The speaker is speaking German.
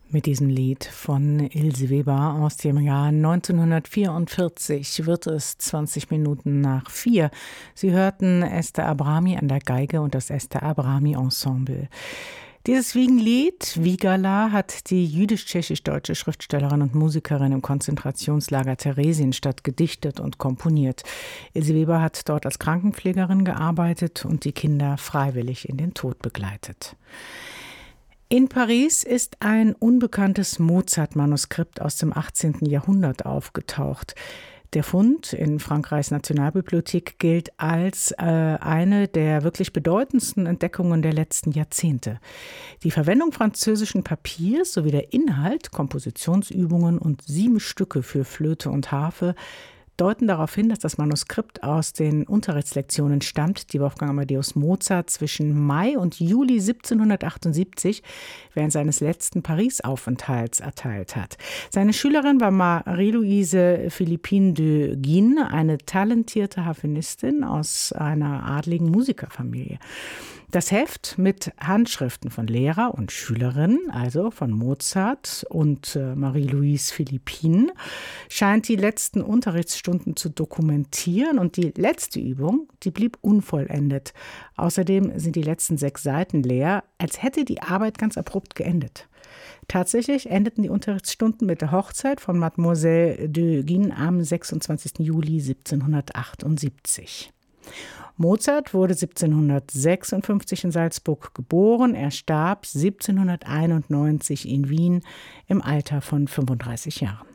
Mit diesem Lied von Ilse Weber aus dem Jahr 1944 wird es 20 Minuten nach 4. Sie hörten Esther Abrami an der Geige und das Esther Abrami Ensemble. Dieses Wiegenlied, Wiegala, hat die jüdisch-tschechisch-deutsche Schriftstellerin und Musikerin im Konzentrationslager Theresienstadt gedichtet und komponiert. Ilse Weber hat dort als Krankenpflegerin gearbeitet und die Kinder freiwillig in den Tod begleitet. In Paris ist ein unbekanntes Mozart-Manuskript aus dem 18. Jahrhundert aufgetaucht. Der Fund in Frankreichs Nationalbibliothek gilt als eine der wirklich bedeutendsten Entdeckungen der letzten Jahrzehnte. Die Verwendung französischen Papiers sowie der Inhalt, Kompositionsübungen und 7 Stücke für Flöte und Harfe deuten darauf hin, dass das Manuskript aus den Unterrichtslektionen stammt, die Wolfgang Amadeus Mozart zwischen Mai und Juli 1778 während seines letzten Paris-Aufenthalts erteilt hat. Seine Schülerin war Marie-Louise Philippine de Guines, eine talentierte Harfenistin aus einer adligen Musikerfamilie. Das Heft mit Handschriften von Lehrer und Schülerinnen, also von Mozart und Marie-Louise Philippine, scheint die letzten Unterrichtsstunden zu dokumentieren. Und die letzte Übung, die blieb unvollendet. Außerdem sind die letzten 6 Seiten leer, als hätte die Arbeit ganz abrupt geendet. Tatsächlich endeten die Unterrichtsstunden mit der Hochzeit von Mademoiselle de Guines am 26. Juli 1778. Mozart wurde 1756 in Salzburg geboren. Er starb 1791 in Wien im Alter von 35 Jahren.